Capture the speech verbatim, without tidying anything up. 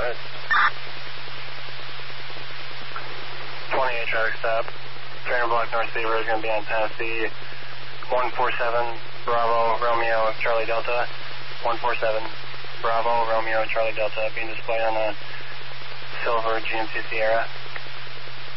ahead. twenty-eight traffic stop. Trainer block North Beaver is going to be on taxi one four seven Bravo Romeo Charlie Delta. one four seven Bravo Romeo Charlie Delta being displayed on a silver G M C Sierra.